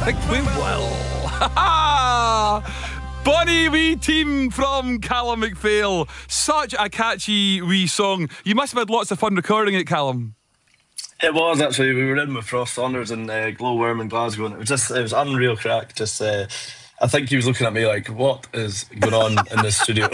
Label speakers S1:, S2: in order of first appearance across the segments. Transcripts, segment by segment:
S1: think we will. Bonnie Wee Team from Callum McPhail. Such a catchy wee song. You must have had lots of fun recording it, Callum.
S2: It was actually. We were in with Frost Saunders and Glowworm in Glasgow, and it was unreal crack. I think he was looking at me like, what is going on in this studio?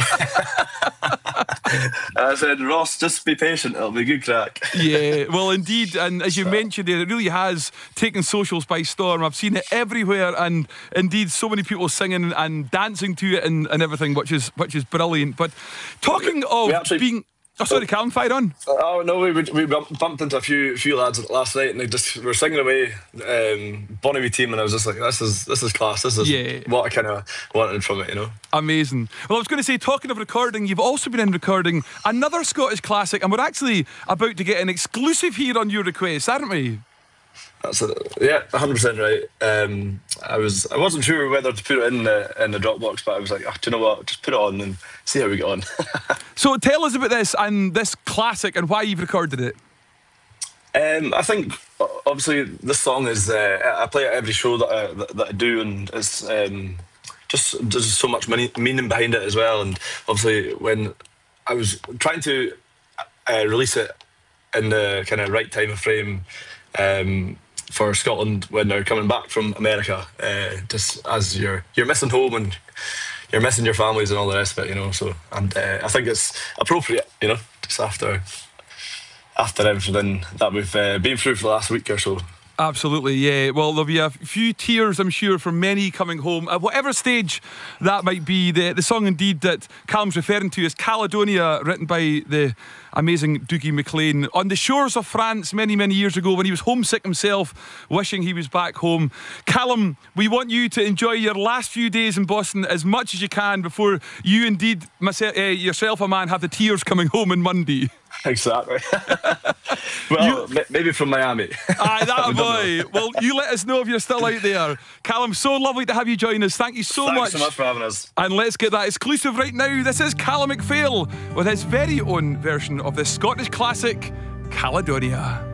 S2: I said, Ross, just be patient, it'll be good crack.
S1: Yeah, well, indeed, and as you mentioned it really has taken socials by storm. I've seen it everywhere, and indeed so many people singing and dancing to it and everything, which is brilliant. But talking of being... Oh, sorry, Callum, fire on.
S2: Oh, no, we bumped into a few lads last night, and they just were singing away Bonnie Wee Team, and I was just like, this is class. This is what I kind of wanted from it, you know.
S1: Amazing. Well, I was going to say, talking of recording, you've also been in recording another Scottish classic, and we're actually about to get an exclusive here on your request, aren't we?
S2: That's it. Yeah, 100% right. I wasn't sure whether to put it in the Dropbox, but I was like, oh, do you know what? Just put it on and see how we get on.
S1: So tell us about this and this classic and why you've recorded it.
S2: I think obviously this song is I play it at every show that I do, and it's just there's so much meaning behind it as well. And obviously when I was trying to release it in the kind of right time of frame for Scotland when they're coming back from America, just as you're missing home and you're missing your families and all the rest of it, you know. So, and I think it's appropriate, you know, just after everything that we've been through for the last week or so.
S1: Absolutely, yeah. Well, there'll be a few tears, I'm sure, for many coming home. At whatever stage that might be, the song indeed that Callum's referring to is Caledonia, written by the amazing Dougie MacLean, on the shores of France many, many years ago when he was homesick himself, wishing he was back home. Callum, we want you to enjoy your last few days in Boston as much as you can before you indeed, yourself a man, have the tears coming home on Monday.
S2: Exactly. Well, maybe from Miami.
S1: Aye, that boy. Well, you let us know if you're still out there. Callum, so lovely to have you join us. Thank you so much.
S2: Thanks so much for having us.
S1: And let's get that exclusive right now. This is Callum McPhail with his very own version of the Scottish classic, Caledonia.